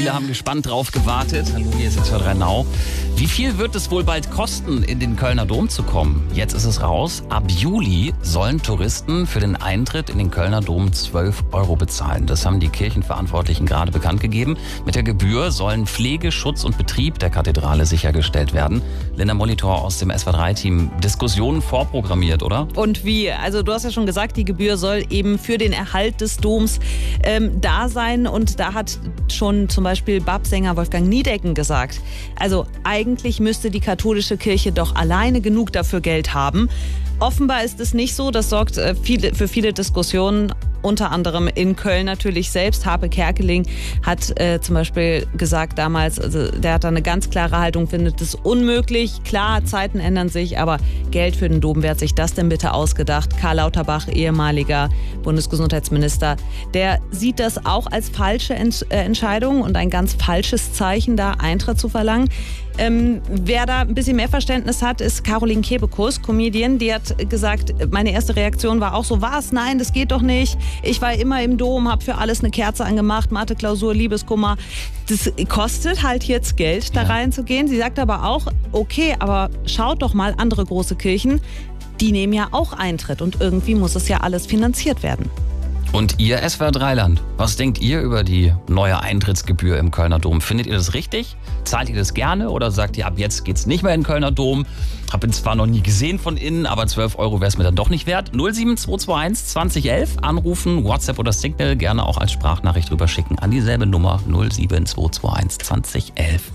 Viele haben gespannt drauf gewartet. Hallo, hier ist 623 Now. Wie viel wird es wohl bald kosten, in den Kölner Dom zu kommen? Jetzt ist es raus. Ab Juli sollen Touristen für den Eintritt in den Kölner Dom 12 € bezahlen. Das haben die Kirchenverantwortlichen gerade bekannt gegeben. Mit der Gebühr sollen Pflege, Schutz und Betrieb der Kathedrale sichergestellt werden. Linda Molitor aus dem SWR3-Team. Diskussionen vorprogrammiert, oder? Und wie? Also du hast ja schon gesagt, die Gebühr soll eben für den Erhalt des Doms da sein. Und da hat schon zum Beispiel BAP-Sänger Wolfgang Niedecken gesagt, also eigentlich müsste die katholische Kirche doch alleine genug dafür Geld haben. Offenbar ist es nicht so. Das sorgt für viele Diskussionen. Unter anderem in Köln natürlich selbst. Harpe Kerkeling hat zum Beispiel gesagt damals, also der hat da eine ganz klare Haltung, findet es unmöglich. Klar, Zeiten ändern sich, aber Geld für den Dom, wer hat sich das denn bitte ausgedacht? Karl Lauterbach, ehemaliger Bundesgesundheitsminister, der sieht das auch als falsche Entscheidung und ein ganz falsches Zeichen, da Eintritt zu verlangen. Wer da ein bisschen mehr Verständnis hat, ist Caroline Kebekus, Comedian. Die hat gesagt, meine erste Reaktion war auch so, was? Nein, das geht doch nicht. Ich war immer im Dom, habe für alles eine Kerze angemacht, Mathe, Klausur, Liebeskummer. Das kostet halt jetzt Geld, da reinzugehen. Sie sagt aber auch, okay, aber schaut doch mal, andere große Kirchen, die nehmen ja auch Eintritt und irgendwie muss es ja alles finanziert werden. Und ihr SWR3-Land, was denkt ihr über die neue Eintrittsgebühr im Kölner Dom? Findet ihr das richtig? Zahlt ihr das gerne oder sagt ihr, ab jetzt geht's nicht mehr in den Kölner Dom? Hab ihn zwar noch nie gesehen von innen, aber 12 € wäre es mir dann doch nicht wert. 07221 2011 anrufen, WhatsApp oder Signal gerne auch als Sprachnachricht rüberschicken an dieselbe Nummer 07221 2011.